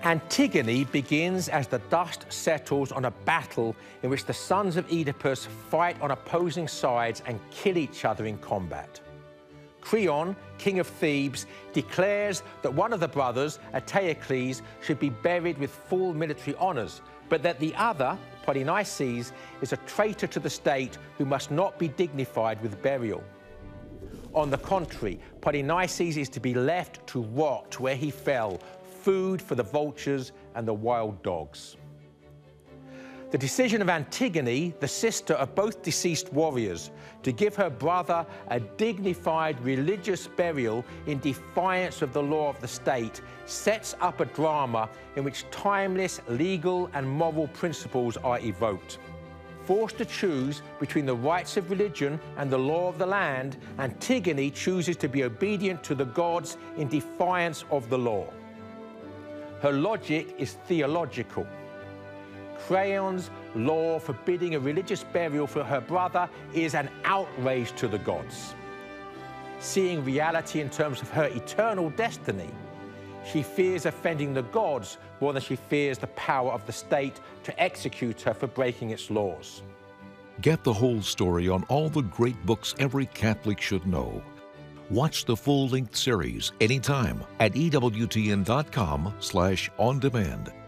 Antigone begins as the dust settles on a battle in which the sons of Oedipus fight on opposing sides and kill each other in combat. Creon, king of Thebes, declares that one of the brothers, Eteocles, should be buried with full military honours, but that the other, Polynices, is a traitor to the state who must not be dignified with burial. On the contrary, Polynices is to be left to rot where he fell, food for the vultures and the wild dogs. The decision of Antigone, the sister of both deceased warriors, to give her brother a dignified religious burial in defiance of the law of the state sets up a drama in which timeless legal and moral principles are evoked. Forced to choose between the rights of religion and the law of the land, Antigone chooses to be obedient to the gods in defiance of the law. Her logic is theological. Creon's law forbidding a religious burial for her brother is an outrage to the gods. Seeing reality in terms of her eternal destiny, she fears offending the gods more than she fears the power of the state to execute her for breaking its laws. Get the whole story on all the great books every Catholic should know. Watch the full-length series anytime at EWTN.com/on-demand.